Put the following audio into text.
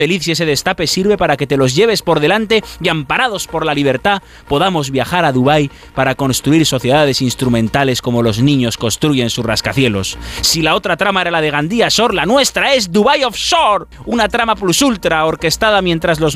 Feliz si ese destape sirve para que te los lleves por delante y, amparados por la libertad, podamos viajar a Dubái para construir sociedades instrumentales como los niños construyen sus rascacielos. Si la otra trama era la de Gandía Shore, la nuestra es Dubai Offshore, una trama plus ultra orquestada mientras los